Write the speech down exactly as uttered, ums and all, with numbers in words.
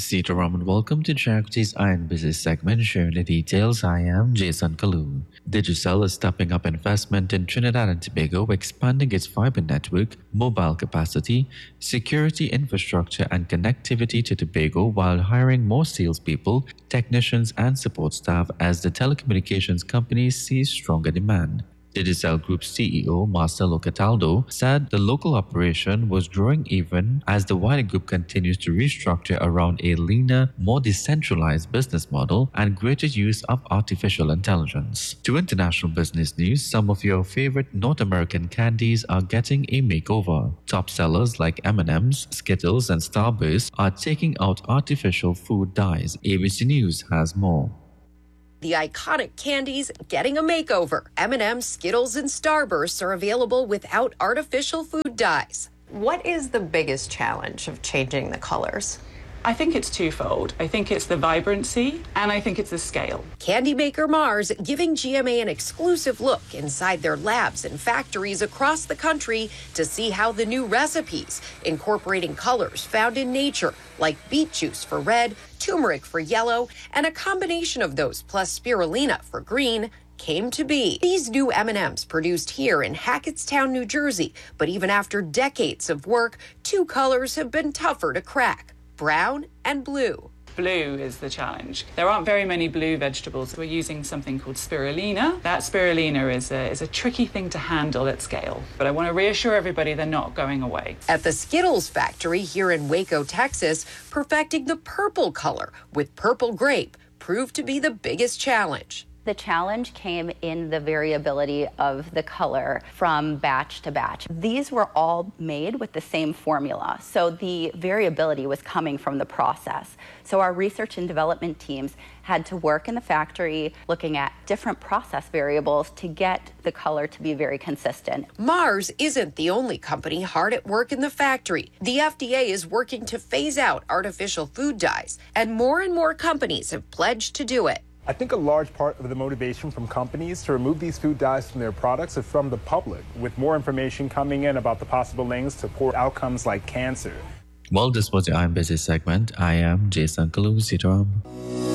Sitaram and welcome to Jagdi's Iron Business segment sharing the details. I am Jason Kalu. Digicel is stepping up investment in Trinidad and Tobago, expanding its fiber network, mobile capacity, security infrastructure, and connectivity to Tobago while hiring more salespeople, technicians, and support staff as the telecommunications company sees stronger demand. Digicel Group C E O Marcelo Cataldo said the local operation was growing even as the wider group continues to restructure around a leaner, more decentralized business model and greater use of artificial intelligence. To international business news, some of your favorite North American candies are getting a makeover. Top sellers like M and M's, Skittles, and Starburst are taking out artificial food dyes. A B C News has more. The iconic candies getting a makeover. M and M's, Skittles, and Starbursts are available without artificial food dyes. What is the biggest challenge of changing the colors? I think it's twofold. I think it's the vibrancy and I think it's the scale. Candy maker Mars giving G M A an exclusive look inside their labs and factories across the country to see how the new recipes, incorporating colors found in nature, like beet juice for red, turmeric for yellow, and a combination of those plus spirulina for green, came to be. These new M and M's produced here in Hackettstown, New Jersey, but even after decades of work, two colors have been tougher to crack. Brown and blue. Blue is the challenge. There aren't very many blue vegetables. We're using something called spirulina. That spirulina is a, is a tricky thing to handle at scale, but I want to reassure everybody they're not going away. At the Skittles factory here in Waco, Texas, perfecting the purple color with purple grape proved to be the biggest challenge. The challenge came in the variability of the color from batch to batch. These were all made with the same formula, so the variability was coming from the process. So our research and development teams had to work in the factory looking at different process variables to get the color to be very consistent. Mars isn't the only company hard at work in the factory. The F D A is working to phase out artificial food dyes, and more and more companies have pledged to do it. I think a large part of the motivation from companies to remove these food dyes from their products is from the public, with more information coming in about the possible links to poor outcomes like cancer. Well, this was the I'm Busy segment. I am Jason Kalu. Sitaram.